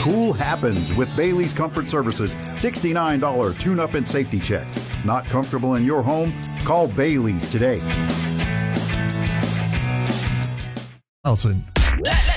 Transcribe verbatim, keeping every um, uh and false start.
Cool happens with Bailey's Comfort Services sixty-nine dollars tune-up and safety check. Not comfortable in your home? Call Bailey's today. Nelson. Let, let